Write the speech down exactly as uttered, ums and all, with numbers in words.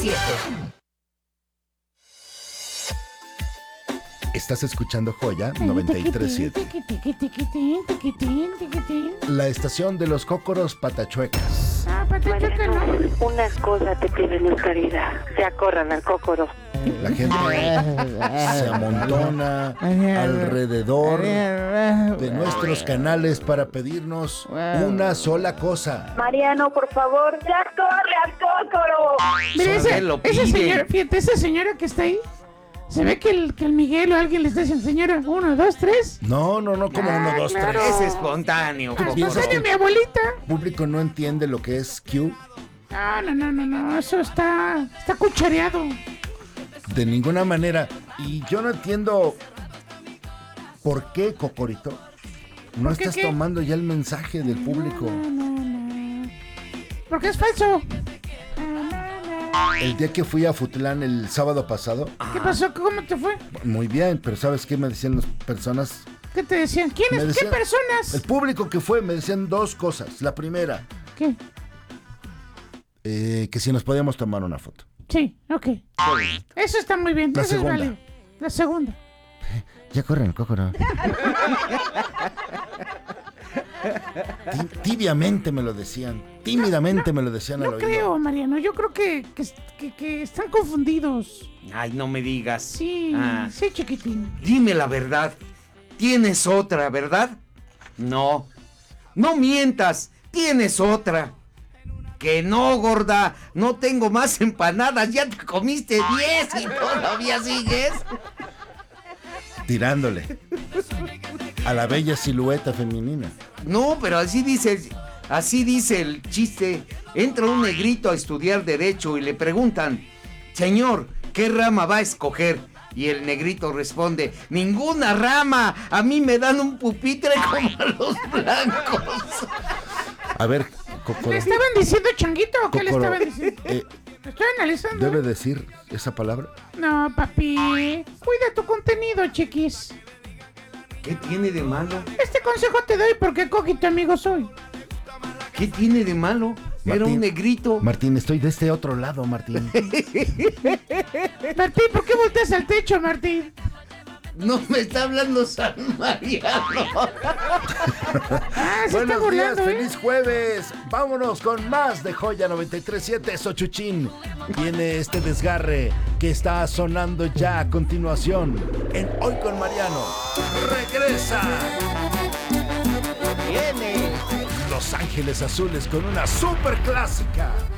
siete. Estás escuchando Joya noventa y tres siete. La estación de los cócoros patachuecas. Ah, patachuecas, no. Una cosa te pide mi caridad. Ya corran al cócoro. La gente se amontona alrededor de nuestros canales para pedirnos una sola cosa. Mariano, por favor, ya corre al cócoro. Mira, esa, lo esa pide. señora, fíjate, esa señora que está ahí, se ve que el, que el Miguel o alguien le está diciendo, señora, uno, dos, tres. No, no, no, como Ah, uno, dos, claro. tres. Es espontáneo, ¿Tú Cócoro. piensas Espontáneo, que- mi abuelita. El público no entiende lo que es Q. No, no, no, no, no, eso está, está cuchareado. De ninguna manera. Y yo no entiendo por qué, Cocorito, no ¿Por qué estás qué? tomando ya el mensaje del público. No, no, no. Porque es falso. El día que fui a Futlán el sábado pasado, ¿Qué pasó? ¿Cómo te fue? muy bien, pero ¿sabes qué me decían las personas? ¿Qué te decían? Me ¿Quiénes? decían- ¿Qué personas? El público que fue me decían dos cosas. La primera, ¿Qué? eh, que si nos podíamos tomar una foto. Sí, ok. Eso está muy bien. La Eso segunda. es válido. La segunda. Ya corren, Cócoro. Ti- Tibiamente me lo decían, tímidamente me lo decían al No oído. creo, Mariano. Yo creo que, que, que- que están confundidos. Ay, no me digas. Sí, Ah, sí, chiquitín. dime la verdad. ¿Tienes otra, verdad? No. No mientas. Tienes otra. Que no, gorda. No tengo más empanadas. Ya te comiste diez y todavía sigues. Tirándole a la bella silueta femenina. No, pero así dice, así dice el chiste. Entra un negrito a estudiar derecho y le preguntan, señor, ¿qué rama va a escoger? Y el negrito responde, ninguna rama, a mí me dan un pupitre como a los blancos. A ver, ¿Le Cócoro, estaban diciendo changuito o qué le Cócoro, estaban diciendo? eh, Lo estoy analizando. ¿debe decir esa palabra? No, papi. Cuida tu contenido, chiquis. ¿Qué tiene de malo? Este consejo te doy porque Coqui tu amigo soy. ¿Qué tiene de malo? Era Martín. un negrito. Martín, estoy de este otro lado, Martín. Martín, ¿por qué volteas al techo, Martín? No me está hablando San Mariano. Ah, se está Buenos días, burlando, ¿eh? feliz jueves. Vámonos con más de Joya noventa y tres siete. Xochuchín viene este desgarre que está sonando ya a continuación en Hoy con Mariano. Regresa. Viene. Los Ángeles Azules con una super clásica.